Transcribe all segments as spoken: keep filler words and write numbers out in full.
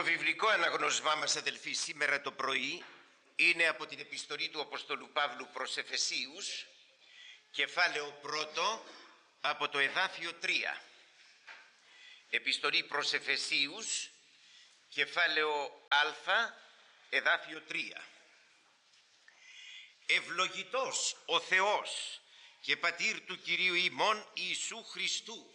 βιβλικό αναγνωσμά μας, αδελφοί, σήμερα το πρωί είναι από την επιστολή του Αποστόλου Παύλου προς Εφεσίους, κεφάλαιο πρώτο, από το εδάφιο τρία. Επιστολή προς Εφεσίους, κεφάλαιο α, εδάφιο τρία. Ευλογητός ο Θεός και Πατήρ του Κυρίου ημών Ιησού Χριστού,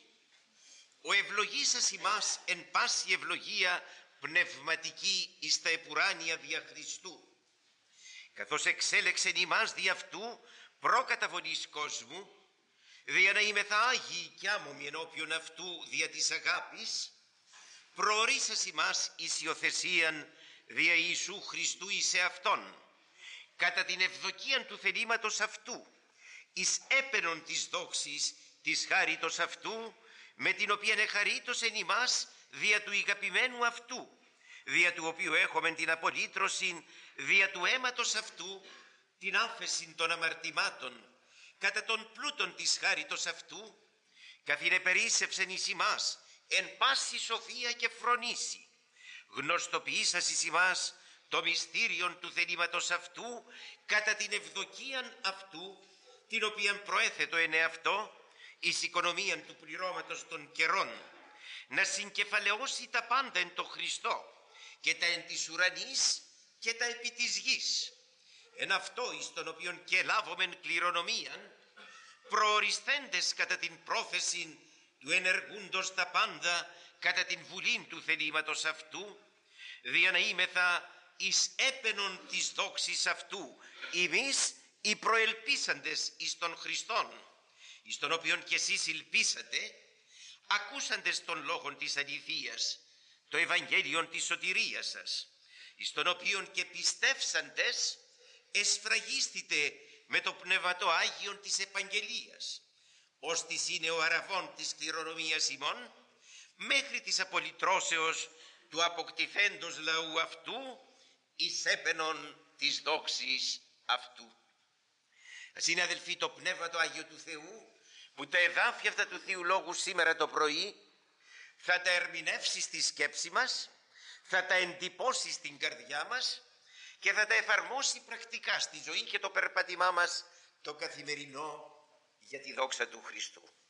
ο ευλογήσας ημάς εν πάση ευλογία πνευματική εις τα επουράνια δια Χριστού, καθώς εξέλεξεν ημάς δι' αυτού προκαταβολής κόσμου, δια να είμεθα άγιοι κι άμωμοι ενώπιον αυτού δια της αγάπης, προορίσας ημάς εις υιοθεσίαν δια Ιησού Χριστού εις εαυτόν, κατά την ευδοκίαν του θελήματος αυτού, εις έπαινον της δόξης της χάριτος αυτού, με την οποία εχαρίτως εν ημάς δια του ηγαπημένου αυτού, δια του οποίου έχουμε την απολύτρωση δια του αίματος αυτού, την άφεση των αμαρτημάτων, κατά των πλούτων της χάριτος αυτού, καθήν επερίσσευσεν εις ημάς εν πάση σοφία και φρονήσει, γνωστοποιήσας εις ημάς το μυστήριον του θελήματος αυτού, κατά την ευδοκίαν αυτού, την οποίαν προέθετο εν εαυτό, εις οικονομίαν του πληρώματος των καιρών, να συγκεφαλαιώσει τα πάντα εν το Χριστό, και τα εν της ουρανής και τα επί της γης, εν αυτό εις τον οποίον και λάβομεν κληρονομίαν, προορισθέντες κατά την πρόθεση του ενεργούντος τα πάντα κατά την βουλήν του θελήματος αυτού, δια να είμεθα εις έπαινον της δόξης αυτού, εμείς οι προελπίσαντες εις τον Χριστόν, εις τον οποίον και εσείς ελπίσατε, ακούσαντες των λόγων της αληθείας, το Ευαγγέλιον της σωτηρίας σας, εις τον οποίον και πιστεύσαντες εσφραγίστητε με το πνευματό Άγιον της επαγγελίας, ως της είναι ο αραβών της κληρονομίας ημών, μέχρι της απολυτρώσεως του αποκτηθέντος λαού αυτού, εις έπαινον της δόξης αυτού. Ας είναι, αδελφοί, το Πνεύμα το Άγιο του Θεού, που τα εδάφια αυτά του Θείου Λόγου σήμερα το πρωί θα τα ερμηνεύσει στη σκέψη μας, θα τα εντυπώσει στην καρδιά μας και θα τα εφαρμόσει πρακτικά στη ζωή και το περπάτημά μας το καθημερινό για τη δόξα του Χριστού.